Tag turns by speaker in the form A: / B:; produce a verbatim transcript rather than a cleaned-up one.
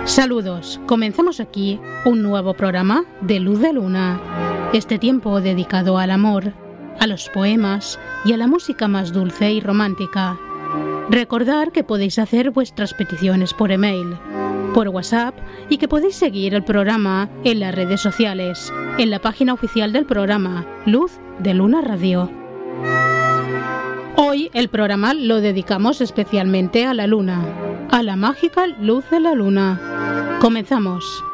A: Saludos, comenzamos aquí un nuevo programa de Luz de Luna. Este tiempo dedicado al amor, a los poemas y a la música más dulce y romántica. Recordar que podéis hacer vuestras peticiones por email, por WhatsApp y que podéis seguir el programa en las redes sociales, en la página oficial del programa Luz de Luna Radio. Hoy el programa lo dedicamos especialmente a la luna, a la mágica luz de la luna. Comenzamos.